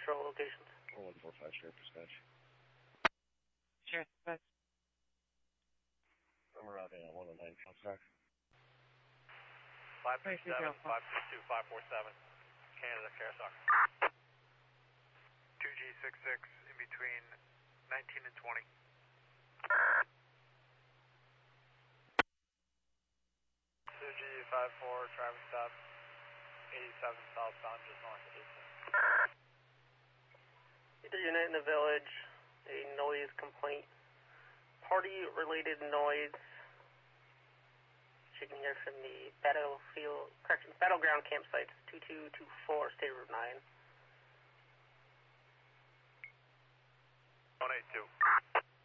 patrol locations. 4145 Sheriff Dispatch. Sheriff Dispatch. I'm arriving at 109 Comstock. 537, 562, 547, Canada, Kearsarge. 2G66 in between 19 and 20. G54, traffic stop, 87 southbound, just north of 18. Either unit in the village, a noise complaint. Party-related noise. You can hear from the battleground campsite, 2224, State Route 9. 182.